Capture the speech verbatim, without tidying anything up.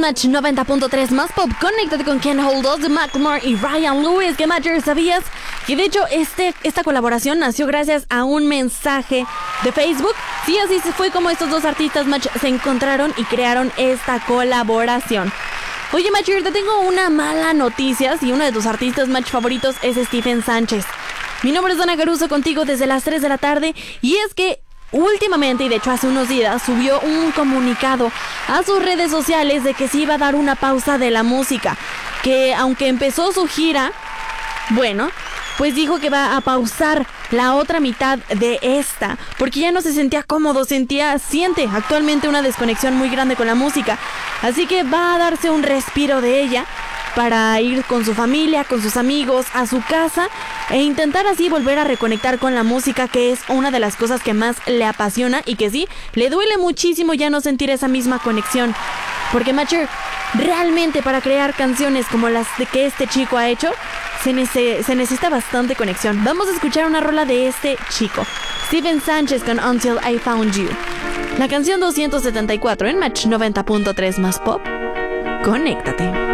Match noventa punto tres más pop. Conéctate con Can't Hold Us de Macklemore y Ryan Lewis. Que Matcher, ¿sabías que de hecho este, esta colaboración nació gracias a un mensaje de Facebook? Sí, así fue como estos dos artistas Match se encontraron y crearon esta colaboración. Oye, Matcher, te tengo una mala noticia. Si uno de tus artistas Match favoritos es Stephen Sánchez. Mi nombre es Dana Caruso, contigo desde las tres de la tarde. Y es que últimamente, y de hecho hace unos días, subió un comunicado a sus redes sociales de que se iba a dar una pausa de la música. Que aunque empezó su gira, bueno, pues dijo que va a pausar la otra mitad de esta, porque ya no se sentía cómodo, sentía, siente actualmente una desconexión muy grande con la música. Así que va a darse un respiro de ella para ir con su familia, con sus amigos, a su casa e intentar así volver a reconectar con la música, que es una de las cosas que más le apasiona y que sí, le duele muchísimo ya no sentir esa misma conexión. Porque Matcher, realmente para crear canciones como las de que este chico ha hecho, se, nece- se necesita bastante conexión. Vamos a escuchar una rola de este chico, Stephen Sánchez con Until I Found You. La canción doscientos setenta y cuatro en Match noventa punto tres más pop. Conéctate.